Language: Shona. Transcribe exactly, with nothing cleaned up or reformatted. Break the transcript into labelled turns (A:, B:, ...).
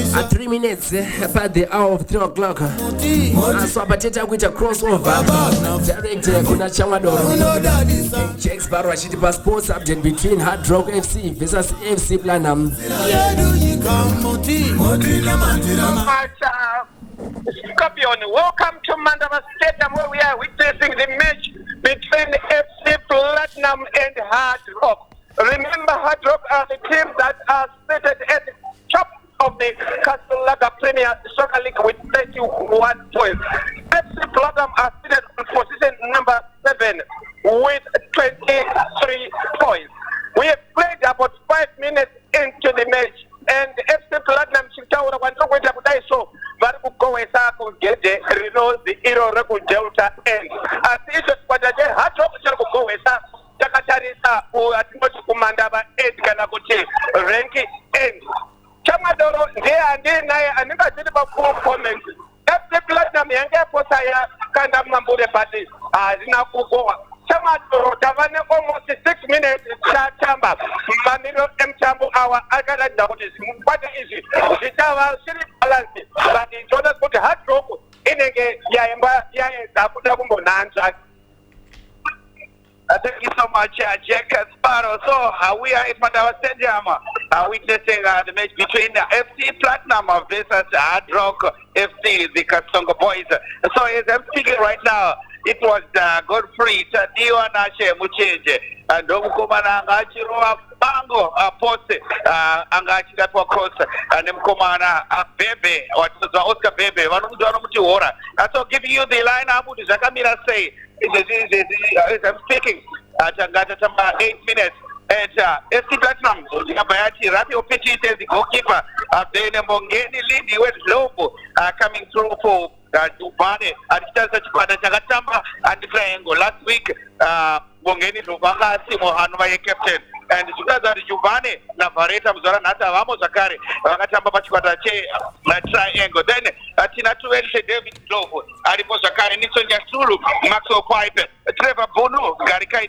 A: At three minutes about the hour of three o'clock. So Bateta with a crossover. Direct kuna Chamadoro. Jack Sparrow Ashitipa sports subject between Hard Rock F C versus F C Planam.
B: Scorpion, welcome to Mandava Stadium where we are witnessing the match between F C Platinum and Hard Rock. Remember, Hard Rock are the teams that are seated at the top of the Castle Premier Soccer League with thirty-one points. F C Platinum are seated on position number seven with twenty-three points. We have played about five minutes into the match, and F C Platinum Chitaura Wantokweta Kudaiso Varukowesa Kugede Reno the Iro Reku Delta end. As it is what I had to Kowesa Takatarisa or at Kumandaba end Kanakuchi Renki end. Chamadoro there and then I never did about four comments. F C Platinum Yanga Posaya Kanda Mambure Party as Nakugoa. Chamadoro Tavane almost six minutes Chamba Manilo M Chambo our Agada Dautis. What is it? Chitawa City Balance, but in Jordan put a hard rope in again Yamba Yakumbo Nansa. Thank you so much, uh, Jack Sparrow. So, uh, we are at Mandava Stadium, uh, witnessing uh, the match between the F C Platinum versus Hard Rock F C, the Kasongo boys. So, as I'm speaking right now, it was uh, Godfrey Tadiwa Nashe Mucheje and Domukomana Angachiro Bango Pose Angachita Cross and Mkomana Bebe or Oscar Bebe, one of the And so, giving you the line, Abu Zakamira say, as I'm speaking, at Angata eight minutes. And uh, F C Platinum, Bayati, Rabi Opeti is the goalkeeper. Uh, then Mongeni Lindi with Lobo uh, coming through for uh, Dubane at Chagatamba and the triangle. Last week, uh, Mongeni Lubanga, Simo Hanway captain. And Sugaza Jubane, Navareta, Mzara Nata, Vamos Zakari, Ragatamba Pachwatache, uh, triangle. Then uh, Tina Tuel, David Lobo, Aripo Zakari, Nixon Yasulu, Maxo Pipe, Trevor Bono, Garikai.